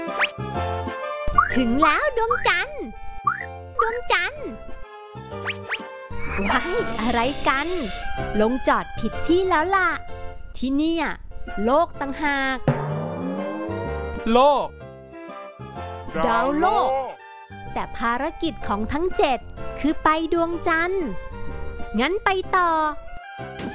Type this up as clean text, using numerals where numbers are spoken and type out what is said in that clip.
ถึงแล้วดวงจันทร์ดวงจันทร์ว้ายอะไรกันลงจอดผิดที่แล้วล่ะที่เนี่ยโลกต่างหากโลกดาวโลกแต่ภารกิจของทั้ง7คือไปดวงจันทร์งั้นไปต่อ